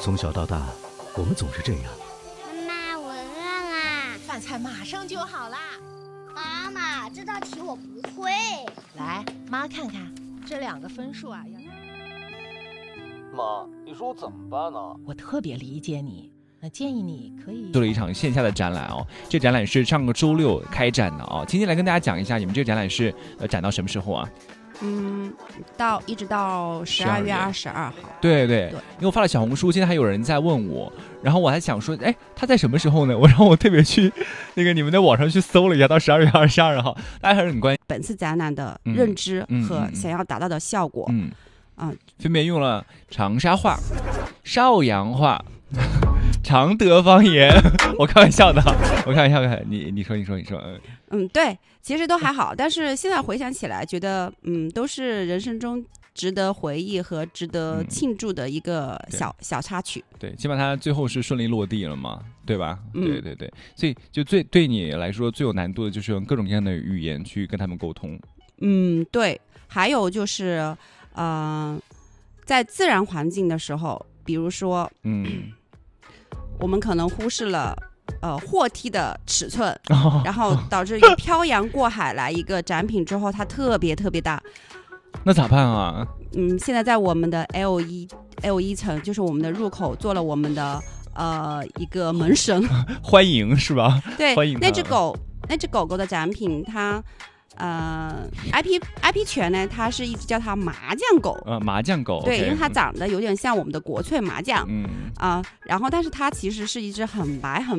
从小到大，我们总是这样。 妈妈，我饿啦， 饭菜马上就好啦。 妈妈，这道题我不会。 来，妈看看这2个分数啊。 妈，你说我怎么办呢？ 我特别理解你，那建议你可以做了一场线下的展览哦。这展览是上个周6开展的哦。今天来跟大家讲一下，你们这个展览是展到什么时候啊？ 一直到12月22号。 对，因为我发了小红书，现在还有人在问我，然后我还想说，他在什么时候呢？然后我特别去那个你们的网上去搜了一下，到12月22号，大家还是很关心本次展览的认知和想要达到的效果。 分别用了长沙话、邵阳话、常德方言。我开玩笑的，你说。 对，其实都还好，但是现在回想起来，觉得都是人生中值得回忆和值得庆祝的一个小插曲。 对，起码它最后是顺利落地了嘛，对吧？对，所以就对你来说最有难度的就是用各种各样的语言去跟他们沟通。 对，还有就是在自然环境的时候，比如说我们可能忽视了货梯的尺寸，然后导致漂洋过海来一个展品之后，它特别特别大。 那咋办啊？ 现在在我们的 L1层，就是我们的入口做了我们的一个门神， 欢迎是吧？ 对， 欢迎那只狗狗的展品，它IP 犬呢，它是一直叫它麻将狗。 麻将狗。 对，因为它长得有点像我们的国粹麻将。 然后但是它其实是一只很白很